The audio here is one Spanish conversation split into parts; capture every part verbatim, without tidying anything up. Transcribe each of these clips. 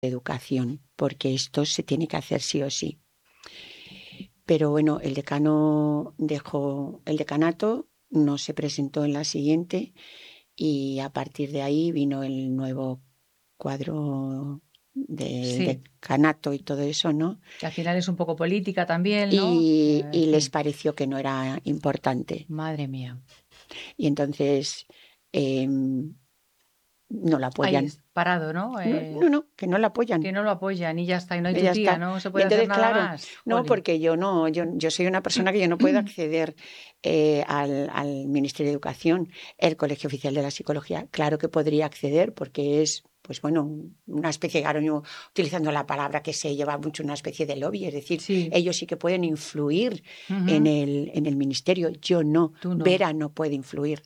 educación, porque esto se tiene que hacer sí o sí. Pero bueno, el decano dejó el decanato, no se presentó en la siguiente y a partir de ahí vino el nuevo cuadro del Sí, decanato y todo eso, ¿no? que al final es un poco política también, ¿no? Y, Eh, y en les fin, pareció que no era importante. madre mía. Y entonces em, no la Ahí apoyan. es parado, ¿no? No, Eh, no, no, que no la apoyan. que no lo apoyan y ya está, y no hay Y ya tutía, está. no se Y puede hacer entonces, nada claro, más. no, Jolín. porque yo no, yo, yo soy una persona que yo no puedo acceder eh, al, al Ministerio de Educación, el Colegio Oficial de la Psicología. Claro que podría acceder porque es, pues bueno, una especie, ahora mismo, utilizando la palabra que se lleva mucho, una especie de lobby, es decir, Sí, ellos sí que pueden influir en ujú, el, en el ministerio, yo no, tú no. Vera no puede influir.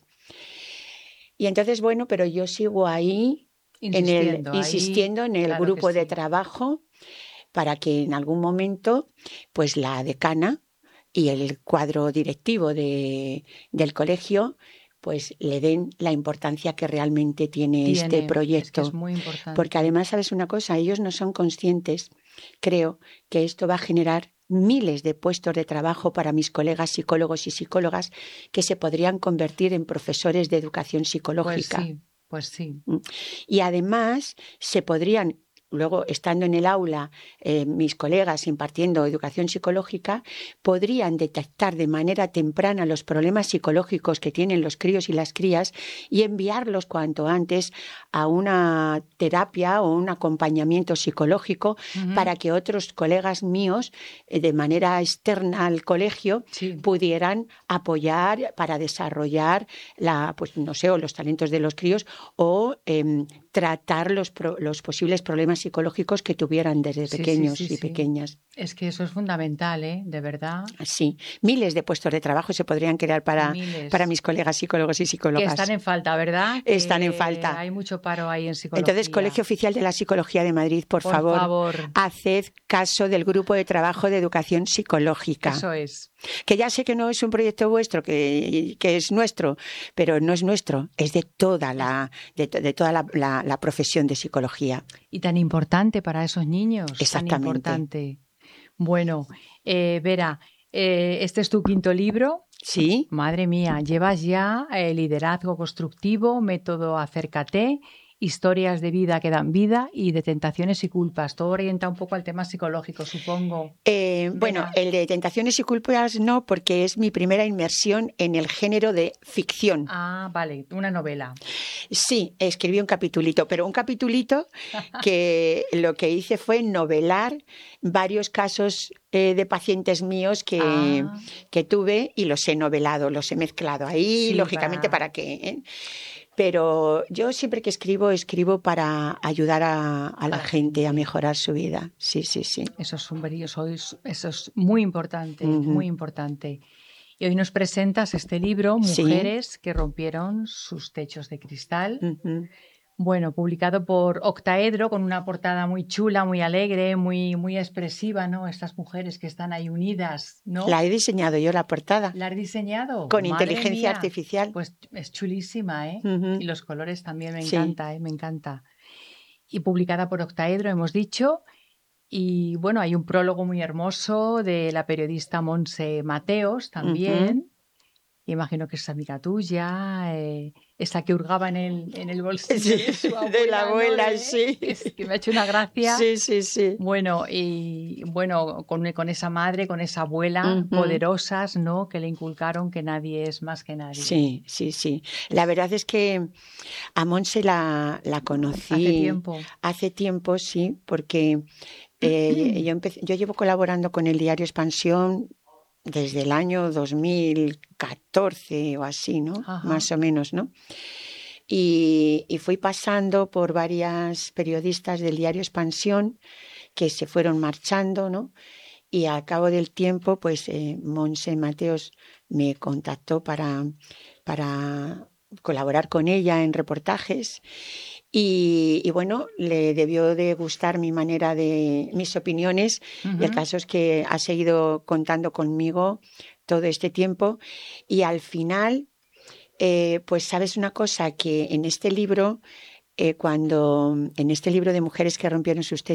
Y entonces, bueno, pero yo sigo ahí en el, Insistiendo, ahí, insistiendo en el claro que grupo de sí. trabajo para que en algún momento, pues la decana y el cuadro directivo de, del colegio, pues le den la importancia que realmente tiene este Tiene, es que es proyecto. muy Porque importante. además, sabes una cosa, ellos no son conscientes, creo, que esto va a generar miles de puestos de trabajo para mis colegas psicólogos y psicólogas que se podrían convertir en profesores de educación Pues psicológica. sí, pues sí. Mm. Y además se podrían, luego estando en el aula, eh, mis colegas impartiendo educación psicológica, podrían detectar de manera temprana los problemas psicológicos que tienen los críos y las crías y enviarlos cuanto antes a una terapia o un acompañamiento psicológico Ujú, para que otros colegas míos, eh, de manera externa al colegio, sí, pudieran apoyar para desarrollar la, pues no sé, o los talentos de los críos o eh, tratar los, pro, los posibles problemas psicológicos que tuvieran desde sí, sí, sí, pequeños y sí. pequeñas. Es que eso es fundamental, ¿eh? De verdad, Sí, miles de puestos de trabajo se podrían crear para, para miles. mis colegas psicólogos y Que están psicólogas. en falta, ¿verdad? Están en Que falta. hay mucho paro ahí en Entonces, Colegio psicología. Oficial de la Psicología de Madrid, por Por favor, favor, haced caso del Grupo de Trabajo de Educación Psicológica. eso es. Que ya sé que no es un proyecto vuestro, que, que es nuestro, pero no es nuestro, es de toda Es- la, de, de toda la, la, la profesión de psicología. y tan importante para esos niños, tan Exactamente. importante. Bueno, eh, Vera, eh, este es tu quinto libro. Sí, Madre mía, llevas ya eh, liderazgo constructivo, método acércate, historias de vida que dan vida y de tentaciones y culpas. Todo orienta un poco al tema psicológico, supongo. eh, bueno, Vera. el de Tentaciones y Culpas no, porque es mi primera inmersión en el género de ficción. Ah, vale, una novela. Sí, escribí un capitulito, pero un capitulito que lo que hice fue novelar varios casos eh, de pacientes míos que, Ah, que tuve y los he novelado, los he mezclado ahí, sí, lógicamente, para... para que... ¿eh? Pero yo siempre que escribo, escribo para ayudar a, a a la la gente a gente. mejorar su vida. Sí, sí, sí. Eso es un brillo, sois- eso es muy importante, Ujú. muy importante. Y hoy nos presentas este libro, Sí. Mujeres que rompieron sus techos de cristal. Ujú. Bueno, publicado por Octaedro, con una portada muy chula, muy alegre, muy, muy expresiva, ¿no? Estas mujeres que están ahí unidas, ¿no? La he diseñado yo, la portada, ¿La has diseñado? con Madre inteligencia mía, artificial. pues es chulísima, ¿eh? Y Ujú. los colores también me Sí. encanta, ¿eh? Me encanta. Y publicada por Octaedro, hemos dicho. Y bueno, hay un prólogo muy hermoso de la periodista Monse Mateos Ujú. también. Imagino que es amiga tuya, eh, esa que hurgaba en el, en el bolsillo Sí, de su de la abuela, ¿no? abuela, De- sí. que, es, que me ha hecho una gracia. Sí, sí, sí. Bueno, y bueno, con, con esa madre, con esa abuela, Ujú. poderosas, ¿no? Que le inculcaron que nadie es más que nadie. Sí, sí, sí. La Es verdad es que a Monse la, la hace conocí tiempo. hace tiempo, sí, porque eh, yo, empecé, yo llevo colaborando con el diario Expansión desde el año dos mil catorce o así, ¿no? Ajá. Más o menos, ¿no? Y, y fui pasando por varias periodistas del diario Expansión que se fueron marchando, ¿no? Y al cabo del tiempo, pues eh, Monse Mateos me contactó para, para colaborar con ella en reportajes y, y bueno, le debió de gustar mi manera de, mis opiniones. Y el Ujú. caso es que ha seguido contando conmigo todo este tiempo y al final, eh, pues sabes una cosa, que en este libro eh, cuando en este libro de Mujeres que rompieron sus